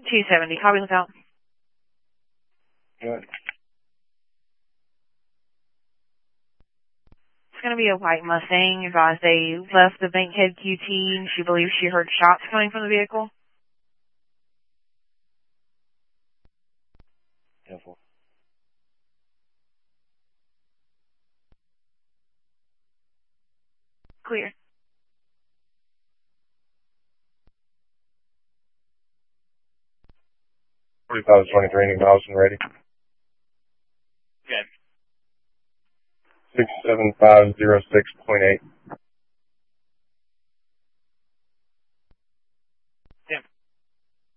270. Copy, look out. Good. It's going to be a white Mustang. Advised they left the Bankhead QT and she believes she heard shots coming from the vehicle. Careful. Clear. $45 23, acknowledged and ready. Good. 67506.8.